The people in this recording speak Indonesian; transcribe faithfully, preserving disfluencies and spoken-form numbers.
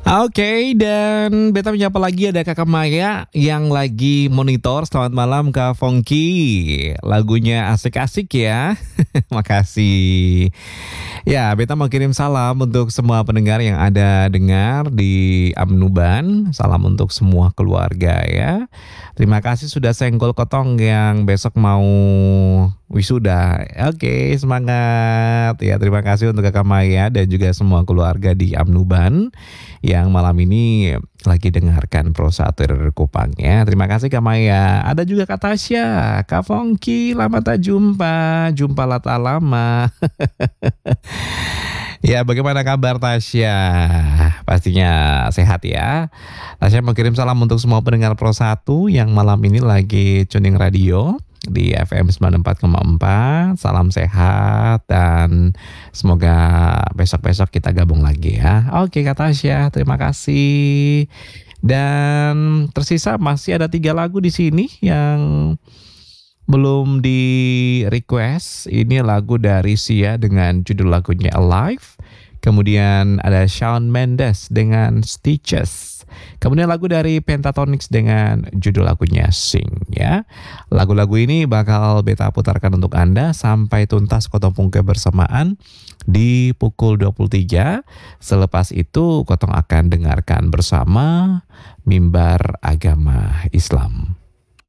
Oke, dan beta menyapa lagi ada Kakak Maya yang lagi monitor. Selamat malam Kak Fongki. Lagunya asik-asik ya. Makasih. Ya, beta mau kirim salam untuk semua pendengar yang ada dengar di Amnuban. Salam untuk semua keluarga ya. Terima kasih sudah senggol kotong yang besok mau wisuda. Oke, semangat. Ya, terima kasih untuk Kakak Maya dan juga semua keluarga di Amnuban yang malam ini lagi dengarkan Pro satu Kupang ya. Terima kasih Kak Maya. Ada juga Kak Tasya, Kak Fongki, lama tak jumpa. Jumpa lata lama. Ya, bagaimana kabar Tasya? Pastinya sehat ya. Tasya mau kirim salam untuk semua pendengar Pro satu yang malam ini lagi tuning radio di F M sembilan puluh empat koma empat. Salam sehat dan semoga besok-besok kita gabung lagi ya. Oke Kak Tasya, terima kasih. Dan tersisa masih ada tiga lagu di sini yang belum di request. Ini lagu dari Sia dengan judul lagunya Alive. Kemudian ada Shawn Mendes dengan Stitches. Kemudian lagu dari Pentatonix dengan judul lagunya Sing ya. Lagu-lagu ini bakal beta putarkan untuk Anda sampai tuntas Kotong Pungke bersamaan di pukul dua puluh tiga. Selepas itu Kotong akan dengarkan bersama Mimbar Agama Islam.